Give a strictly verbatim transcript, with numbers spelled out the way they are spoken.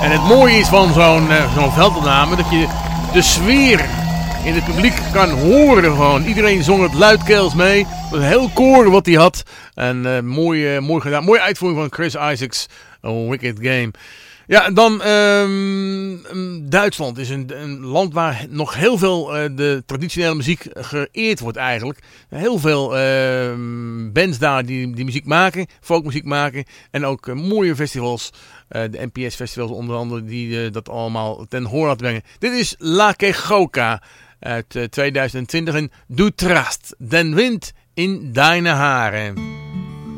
En het mooie is van zo'n uh, zo'n veldopname dat je de sfeer in het publiek kan horen gewoon. Iedereen zong het luidkeels mee. Het was een heel koor wat hij had. En uh, mooi, uh, mooi gedaan. Mooie uitvoering van Chris Isaacs. A Wicked Game. Ja, en dan um, Duitsland is een, een land waar nog heel veel uh, de traditionele muziek geëerd wordt eigenlijk. Heel veel uh, bands daar die, die muziek maken, folkmuziek maken. En ook uh, mooie festivals. Uh, de N P S festivals onder andere die uh, dat allemaal ten hoor laten brengen. Dit is La Quejoca uit uh, tweeduizend twintig en Du Trast, den wind in deine haren.